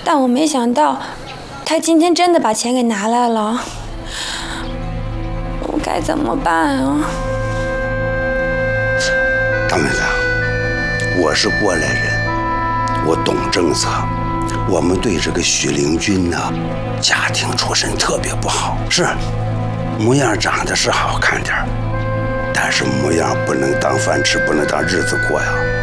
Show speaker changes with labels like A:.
A: 但我没想到，他今天真的把钱给拿来了。我该怎么办啊？
B: 大妹子，我是过来人，我懂政策。我们对这个许灵君呢，家庭出身特别不好，是模样长得是好看点，但是模样不能当饭吃，不能当日子过呀。